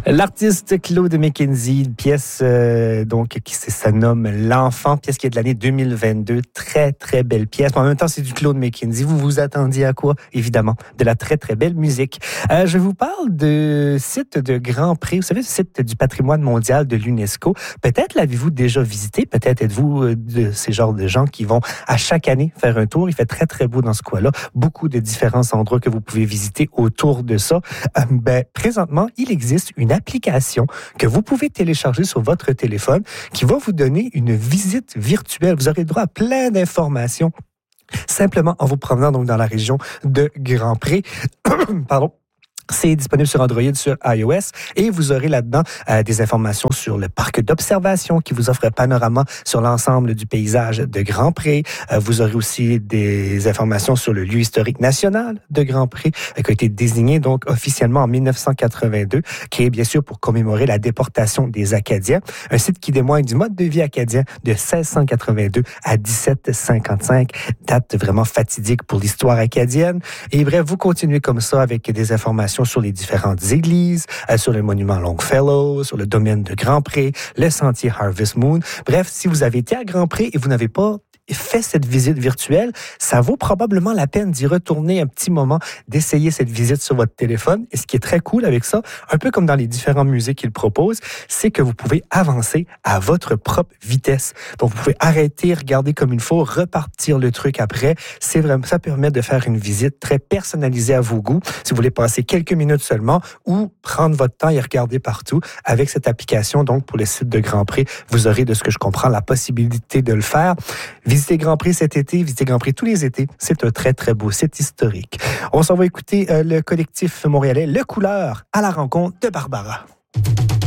L'artiste Claude McKenzie, une pièce donc qui se nomme L'Enfant, pièce qui est de l'année 2022. Très, très belle pièce. Mais en même temps, c'est du Claude McKenzie. Vous vous attendiez à quoi? Évidemment, de la très, très belle musique. Je vous parle de site de Grand Pré. Vous savez, ce site du patrimoine mondial de l'UNESCO. Peut-être l'avez-vous déjà visité. Peut-être êtes-vous de ces genres de gens qui vont à chaque année faire un tour. Il fait très, très beau dans ce coin-là. Beaucoup de différents endroits que vous pouvez visiter autour de ça. Présentement, il existe une application que vous pouvez télécharger sur votre téléphone qui va vous donner une visite virtuelle. Vous aurez le droit à plein d'informations simplement en vous promenant donc dans la région de Grand Pré. Pardon. C'est disponible sur Android, sur iOS, et vous aurez là-dedans des informations sur le parc d'observation qui vous offre un panorama sur l'ensemble du paysage de Grand Pré. Vous aurez aussi des informations sur le lieu historique national de Grand Pré, qui a été désigné donc officiellement en 1982, créé bien sûr pour commémorer la déportation des Acadiens. Un site qui témoigne du mode de vie acadien de 1682 à 1755, date vraiment fatidique pour l'histoire acadienne. Et bref, vous continuez comme ça avec des informations sur les différentes églises, sur le monument Longfellow, sur le domaine de Grand Pré, le sentier Harvest Moon. Bref, si vous avez été à Grand Pré et vous n'avez pas fait cette visite virtuelle, ça vaut probablement la peine d'y retourner un petit moment, d'essayer cette visite sur votre téléphone. Et ce qui est très cool avec ça, un peu comme dans les différents musées qu'il propose, c'est que vous pouvez avancer à votre propre vitesse. Donc, vous pouvez arrêter, regarder comme il faut, repartir le truc après. C'est vraiment, ça permet de faire une visite très personnalisée à vos goûts. Si vous voulez passer quelques minutes seulement ou prendre votre temps et regarder partout avec cette application, donc pour le site de Grand Pré, vous aurez, de ce que je comprends, la possibilité de le faire. Visitez Grand Pré cet été, visitez Grand Pré tous les étés. C'est un très, très beau site historique. On s'en va écouter le collectif montréalais Le Couleur à la rencontre de Barbara.